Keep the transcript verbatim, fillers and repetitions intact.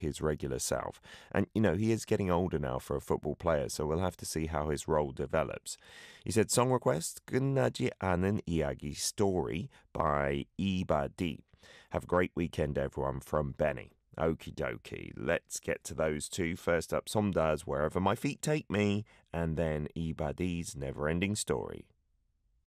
his regular self. And, you know, he is getting older now for a football player, so we'll have to see how his role develops. He said, song request, 끝나지 않은 이야기 story by Ibadi. Have a great weekend, everyone, from Benny. Okie dokie, let's get to those two. First up, Somda's Wherever My Feet Take Me, and then Ibadi's Never Ending Story.